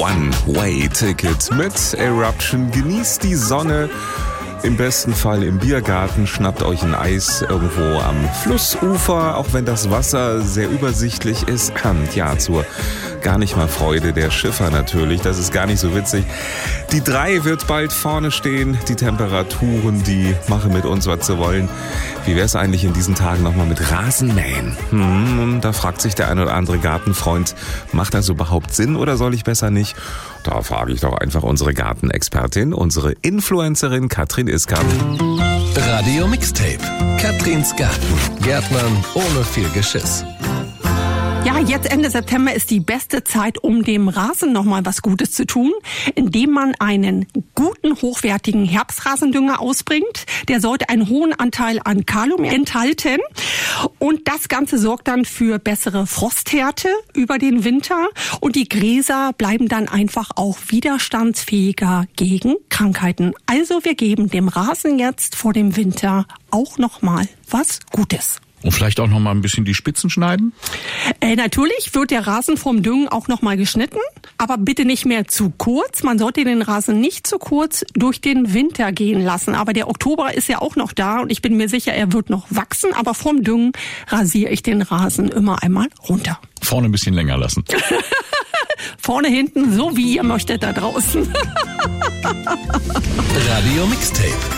One-Way-Ticket mit Eruption. Genießt die Sonne. Im besten Fall im Biergarten, schnappt euch ein Eis irgendwo am Flussufer, auch wenn das Wasser sehr übersichtlich ist. Ja, zur gar nicht mal Freude der Schiffer natürlich, das ist gar nicht so witzig. Die 3 wird bald vorne stehen, die Temperaturen, die machen mit uns, was sie wollen. Wie wäre es eigentlich in diesen Tagen nochmal mit Rasenmähen? Da fragt sich der ein oder andere Gartenfreund, macht das überhaupt Sinn oder soll ich besser nicht? Da frage ich doch einfach unsere Gartenexpertin, unsere Influencerin Katrin Iskamp. Radio Mixtape. Katrins Garten. Gärtnern ohne viel Geschiss. Ja, jetzt Ende September ist die beste Zeit, um dem Rasen nochmal was Gutes zu tun, indem man einen guten, hochwertigen Herbstrasendünger ausbringt. Der sollte einen hohen Anteil an Kalium enthalten. Und das Ganze sorgt dann für bessere Frosthärte über den Winter. Und die Gräser bleiben dann einfach auch widerstandsfähiger gegen Krankheiten. Also wir geben dem Rasen jetzt vor dem Winter auch nochmal was Gutes. Und vielleicht auch noch mal ein bisschen die Spitzen schneiden? Natürlich wird der Rasen vom Düngen auch noch mal geschnitten, aber bitte nicht mehr zu kurz. Man sollte den Rasen nicht zu kurz durch den Winter gehen lassen. Aber der Oktober ist ja auch noch da und ich bin mir sicher, er wird noch wachsen. Aber vorm Düngen rasiere ich den Rasen immer einmal runter. Vorne ein bisschen länger lassen. Vorne, hinten, so wie ihr möchtet da draußen. Radio Mixtape.